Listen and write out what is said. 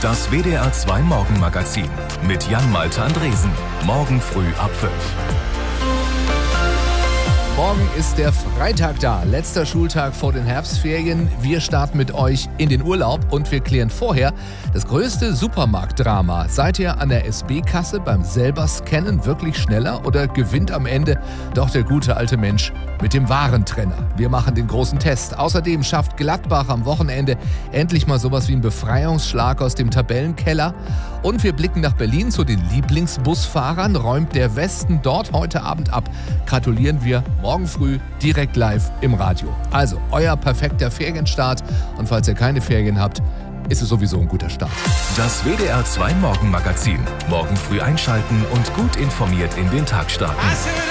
Das WDR 2 Morgenmagazin mit Jan-Malte Andresen. Morgen früh ab 5. Morgen ist der Freitag da, letzter Schultag vor den Herbstferien. Wir starten mit euch in den Urlaub und wir klären vorher das größte Supermarktdrama. Seid ihr an der SB-Kasse beim selber Scannen wirklich schneller oder gewinnt am Ende doch der gute alte Mensch mit dem Warentrenner? Wir machen den großen Test. Außerdem schafft Gladbach am Wochenende endlich mal sowas wie einen Befreiungsschlag aus dem Tabellenkeller. Und wir blicken nach Berlin zu den Lieblingsbusfahrern. Räumt der Westen dort heute Abend ab? Gratulieren wir morgen früh direkt live im Radio. Also euer perfekter Ferienstart. Und falls ihr keine Ferien habt, ist es sowieso ein guter Start. Das WDR 2 Morgenmagazin. Morgen früh einschalten und gut informiert in den Tag starten.